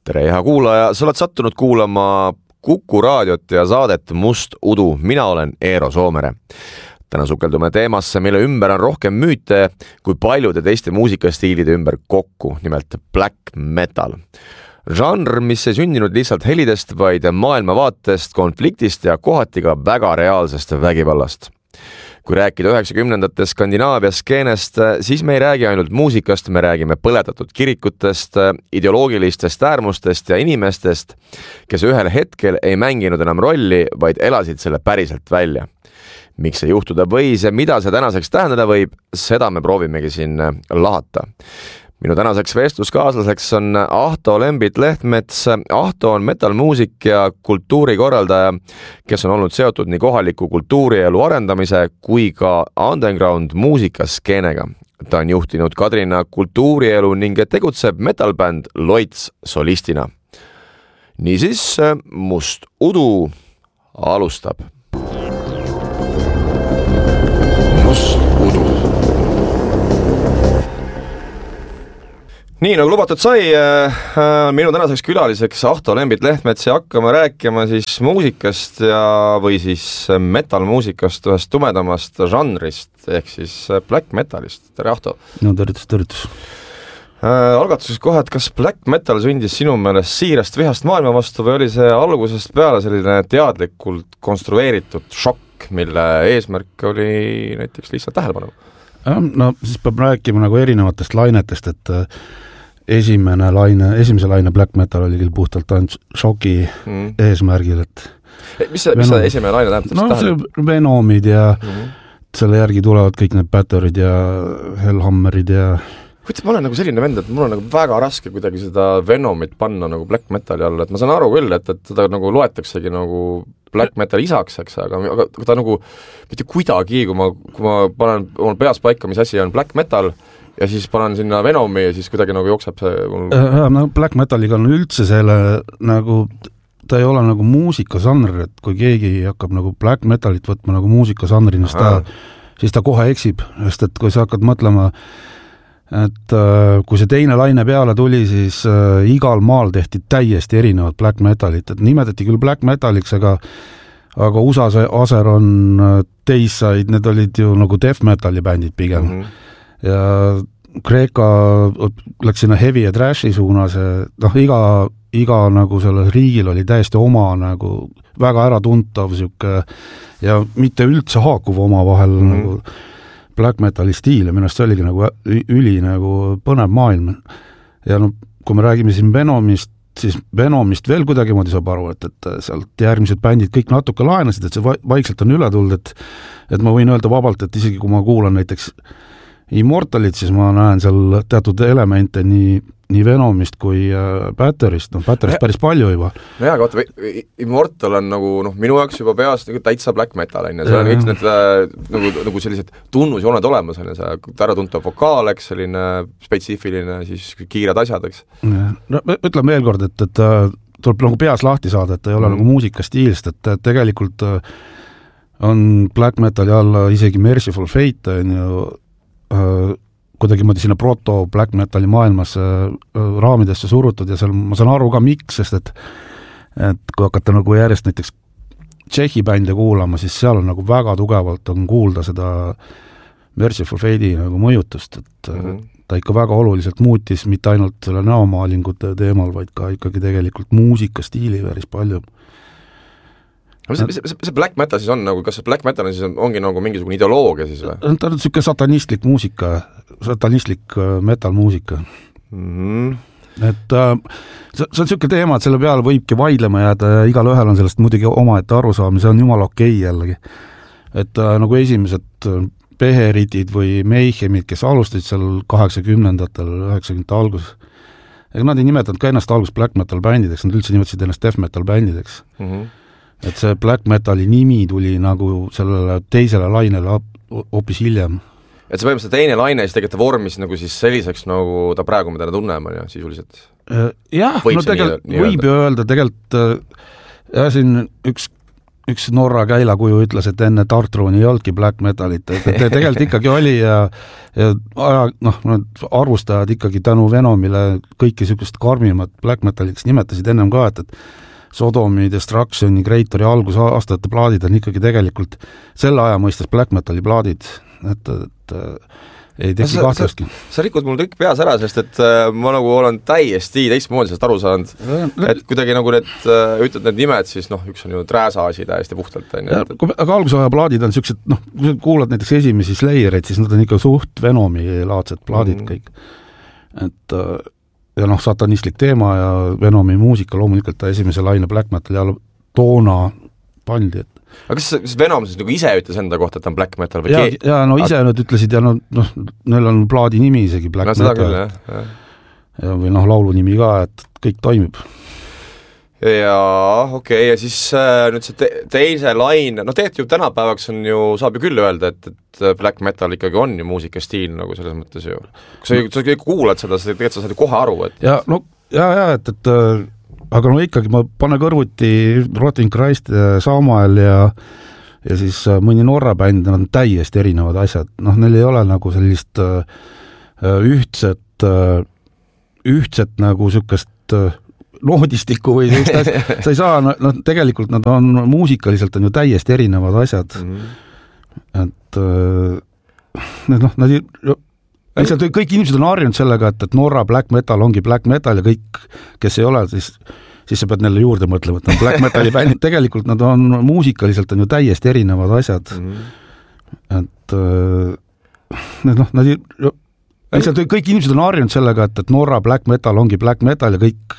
Tere, hea kuulaja, sa oled sattunud kuulama Kuku raadiot ja saadet Must Udu. Mina olen Eero Soomere. Täna sukeldume teemasse, mille ümber on rohkem müüte kui paljude teiste muusikastiilide ümber kokku, nimelt black metal. Žanr, mis ei sündinud lihtsalt helidest, vaid maailmavaatest, konfliktist ja kohati ka väga reaalsest vägivallast. Kui rääkida 90-ndate Skandinaavia skeenest, siis me ei räägi ainult muusikast, me räägime põletatud kirikutest, ideoloogilistest äärmustest ja inimestest, kes ühel hetkel ei mänginud enam rolli, vaid elasid selle päriselt välja. Miks see juhtuda võis ja mida see tänaseks tähendada võib, seda me proovimegi siin lahata. Minu tänaseks vestluskaaslaseks on Ahto Lembit-Lehtmets. Ahto on metalmuusik ja kultuurikorraldaja, kes on olnud seotud nii kohaliku kultuurielu arendamise kui ka underground muusikaskeenega. Ta on juhtinud Kadrina kultuurielu ning tegutseb metalbänd Loits solistina. Niisiis, Must Udu alustab. Must Udu. Nii nagu lubatud sai, minu tänaseks külaliseks Ahto Lembit-Lehtmets ja hakkame rääkima siis muusikast või siis metalmuusikast, ühest tumedamast žanrist ehk siis black metalist. Tere, Ahto! No tervitus. Algatuses kohe, et kas black metal sündis sinu meelest siirast vihast maailma vastu või oli see algusest peale selline teadlikult konstrueeritud šokk, mille eesmärk oli näiteks lihtsalt tähelepanu? No siis peab rääkima nagu erinevatest lainetest, et esimese laine black metal oli küll puhtalt ainult šoki eesmärgil, et mis see esimene laine tähendab? No see Venomid ja selle järgi tulevad kõik need Batterid ja Hellhammerid ja ma olen nagu selline vend, et mul on nagu väga raske kuidagi seda Venomit panna nagu black metali alla, et ma saan aru küll, et seda nagu loetaksegi nagu black metal isaks, aga ta nagu mitte kuidagi, kui ma panen oma peas paika, mis asi on black metal ja siis panen sinna Venomi ja siis kuidagi nagu jookseb see mul... No black metaliga on üldse selle nagu, ta ei ole nagu muusikažanr, et kui keegi hakkab nagu black metalit võtma nagu muusikažanrina, siis ta kohe eksib, sest et kui sa hakkad mõtlema, et kui see teine laine peale tuli, siis igal maal tehti täiesti erinevad black metalit, et nimetati küll black metaliks, aga USA aser on Dayside, need olid ju nagu death metali bändid pigem. Ja Kreeka läks sinna heavy ja trashi suunas ja iga nagu sellel riigil oli täiesti oma nagu väga äratuntav ja mitte üldse haakuv oma vahel nagu black metali stiil ja minust see oligi nagu üli nagu põnev maailm. Ja no, kui me räägime siin Venomist, siis Venomist veel kuidagimoodi saab aru, et sealt järgmised bändid kõik natuke laenasid, et see vaikselt on üle tulnud, et ma võin öelda vabalt, et isegi kui ma kuulan näiteks Immortalit, siis ma näen seal teatud elemente nii Venomist kui Batterist, Batterist päris palju juba. No jaa, aga vaata, Immortal on nagu, minu jaoks juba peas nagu täitsa black metal, seal on kõik need nagu sellised tunnusjooned olemas, see äratuntav vokaal, selline spetsiifiline, siis kiired asjad, eks. No, ütleme veel kord, et tuleb nagu peas lahti saada, et ei ole nagu muusikastiilist, et tegelikult on black metali alla isegi Merciful Fate, on ju, kuidagimoodi sinna proto black metali maailmas raamidesse surutud ja seal ma saan aru ka miks, sest et kui hakata nagu järjest näiteks Tšehhi bände kuulama, siis seal on nagu väga tugevalt on kuulda seda Merciful Fate'i nagu mõjutust, et ta ikka väga oluliselt muutis mitte ainult selle näomaalingute teemal, vaid ka ikkagi tegelikult muusikastiili päris palju. See black metal siis on nagu, kas see black metal siis ongi nagu mingisugune ideoloogia siis või? Ta on selline satanistlik muusika, satanistlik metalmuusika. Et see on selline teema, et selle peale võibki vaidlema jääda ja igal ühel on sellest muidugi omaette arusaamine, see on jumala okei jällegi. Et nagu esimesed Beheritid või Mayhemid, kes alustasid seal 80-ndatel, 90-ndate alguses, ega nad ei nimetanud ka ennast alguses black metal bändideks, nad üldse nimetasid ennast death metal bändideks. Et see black metali nimi tuli nagu sellele teisele lainele hoopis hiljem. Et see põhimõtteliselt teine laine siis tegelikult vormis nagu siis selliseks, nagu ta praegu me täna tunneme ja sisuliselt? Jah, no tegelikult võib ju öelda, tegelikult siin üks Norra käilakuju ütles, et enne Tartroni ei olnudki black metalit, tegelikult ikkagi oli ja arvustajad ikkagi tänu Venomile kõiki niisugust karmimat black metaliks nimetasid ennem ka, et Sodomi, Destructioni, Creatori algusaastate plaadid on ikkagi tegelikult selle aja mõistes black metali plaadid, et ei teki kahtlustki. Sa rikud mul kõik peas ära, sest et ma nagu olen täiesti teistmoodi sellest aru saanud, et kuidagi nagu ütled need nimed, siis üks on ju Träsaasi täiesti puhtalt. Aga algusaja plaadid on niisugused, kui sa kuulad näiteks esimesi Slayereid, siis nad on ikka suht Venomi-laadsed plaadid kõik. Et ja satanistlik teema ja Venomi muusika loomulikult ta esimese laine black metal ja toona pandi, et aga kas Venom siis nagu ise ütles enda kohta, et ta on black metal või ise nad ütlesid ja neil on plaadi nimi isegi black metal ja või laulu nimi ka, et kõik toimib. Ja okei, ja siis nüüd see teise laine, tegelikult ju tänapäevaks saab ju küll öelda, et black metal ikkagi on ju muusikastiil nagu selles mõttes ju. Kui sa kuulad seda, siis tegelikult sa saad ju kohe aru, et et aga ikkagi ma pane kõrvuti Rotting Christ, Samael ja siis mõni Norra bänd, nad on täiesti erinevad asjad. Neil ei ole nagu sellist ühtset nagu niisugust loodistikku või niisugust asja. Sa ei saa, tegelikult nad on muusikaliselt on ju täiesti erinevad asjad. Et lihtsalt kõik inimesed on harjunud sellega, et Norra black metal ongi black metal ja kõik, kes ei ole, siis sa pead neile juurde mõtlema, et black metali bändid, tegelikult nad on muusikaliselt on ju täiesti erinevad asjad. Et lihtsalt kõik inimesed on harjunud sellega, et Norra black metal ongi black metal ja kõik,